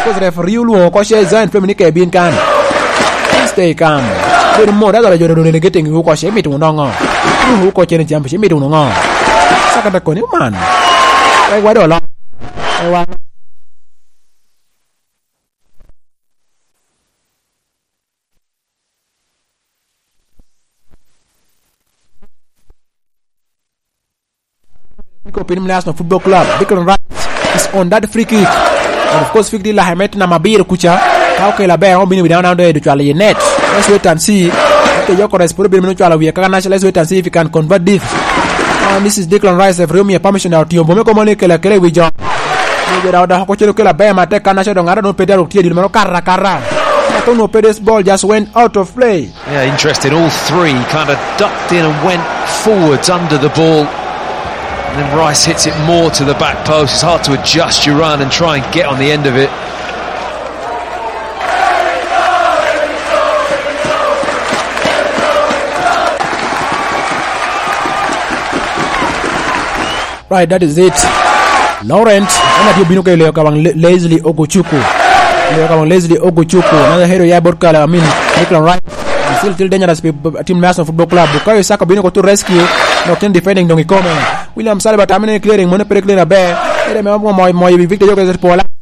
course referee luo ko she Zion Flame ni ke bin kan stay calmเป็นหมดแล้วเราจะโดนเลงเกติงหูก็เชมิตุนองหูก็เจนจำเชมิตุนองสักตะกอนนี่มันไว้ดอลไว้วางNico Pinham National Football Club Declan Rice is on that free kick and of course fikdi la Hamet na mabir kucha how ke la be on bini down there to chale net let's wait and see the Yokores put bin chale we can let's wait and see if he can convert this and this is Declan Rice have me permission out yo bome ko mone ke la kele we jo ni ge da ko chelo ke la be ma te kana do ngara no pedal tie di no karra to no pedes ball just went out of play. Yeah, interesting, all three kind of ducked in and went forwards under the ball. And then Rice hits it more to the back post. It's hard to adjust your run and try and get on the end of it. Right, that is it. Laurent, Leslie Ogochukwu. Another hero ya Borkala, Declan Rice. Still dangerous team National Football Club. Bukayo Saka Binoko to rescue. Not defending Dongi Komen. William Saliba Tamini clearing, Monopere clear a bear. Victor Joker Pola.